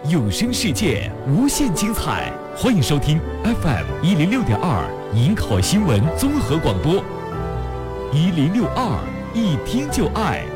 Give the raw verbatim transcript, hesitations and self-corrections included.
有声世界无限精彩，欢迎收听 F M 一零六点二银口新闻综合广播，一零六二一听就爱。